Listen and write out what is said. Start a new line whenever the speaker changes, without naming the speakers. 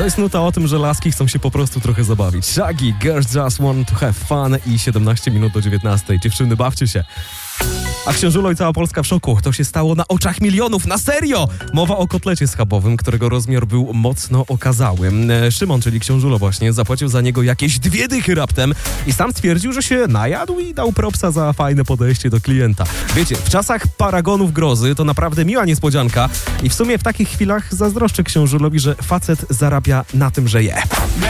To jest nuta o tym, że laski chcą się po prostu trochę zabawić. Shaggy, Girls Just Want to Have Fun i 17 minut do 19. Dziewczyny, bawcie się. A Książulo i cała Polska w szoku. To się stało na oczach milionów, na serio! Mowa o kotlecie schabowym, którego rozmiar był mocno okazały. Szymon, czyli Książulo właśnie, zapłacił za niego jakieś 2 dychy raptem i sam stwierdził, że się najadł i dał propsa za fajne podejście do klienta. Wiecie, w czasach paragonów grozy to naprawdę miła niespodzianka i w sumie w takich chwilach zazdroszczę Książulowi, że facet zarabia na tym, że je.